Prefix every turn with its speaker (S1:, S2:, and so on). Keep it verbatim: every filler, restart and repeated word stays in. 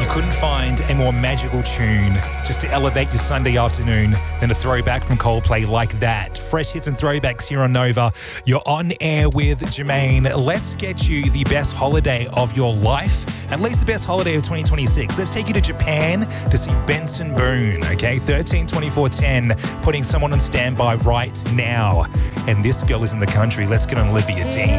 S1: Couldn't find a more magical tune just to elevate your Sunday afternoon than a throwback from Coldplay like that. Fresh hits and throwbacks here on Nova. You're on air with Jermaine. Let's get you the best holiday of your life, at least the best holiday of twenty twenty-six. Let's take you to Japan to see Benson Boone, okay? thirteen twenty-four ten, putting someone on standby right now. And this girl is in the country. Let's get on Olivia Dean.